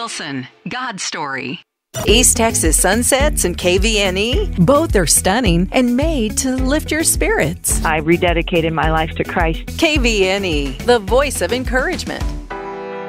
Wilson, God's Story. East Texas Sunsets and KVNE, both are stunning and made to lift your spirits. I rededicated my life to Christ. KVNE, the voice of encouragement.